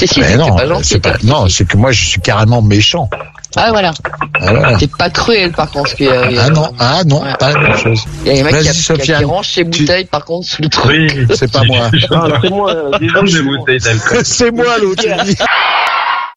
Si, Mais c'est non, pas gentil. non, c'est que moi je suis carrément méchant. Ah voilà. Voilà. C'est pas cruel par contre. Parce que, ouais. Pas la même chose. Il y a des mecs Vas-y, qui Sofiane, rangent ses bouteilles par contre sous le truc. Oui. c'est pas moi. Ah, c'est moi, Des bouteilles d'alcool. C'est moi l'autre.